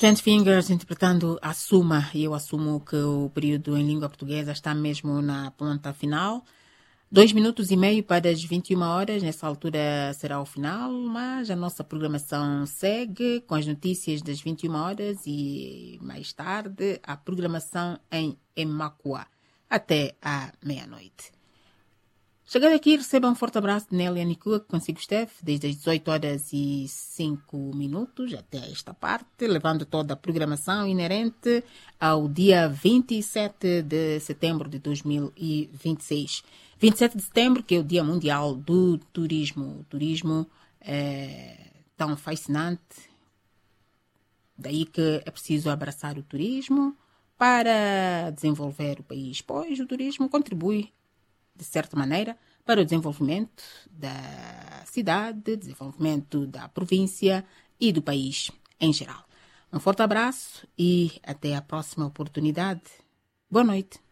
Trent Fingers interpretando Assuma, e eu assumo que o período em língua portuguesa está mesmo na ponta final. 2 minutos e meio para as 21 horas, nessa altura será o final, mas a nossa programação segue com as notícias das 21 horas e mais tarde a programação em Emakua, até à meia-noite. Chegando aqui, receba um forte abraço de Nélia Nicua, que consigo esteve, desde as 18 horas e 5 minutos até esta parte, levando toda a programação inerente ao dia 27 de setembro de 2026. 27 de setembro, que é o Dia Mundial do Turismo. O turismo é tão fascinante, daí que é preciso abraçar o turismo para desenvolver o país, pois o turismo contribui de certa maneira, para o desenvolvimento da cidade, desenvolvimento da província e do país em geral. Um forte abraço e até a próxima oportunidade. Boa noite.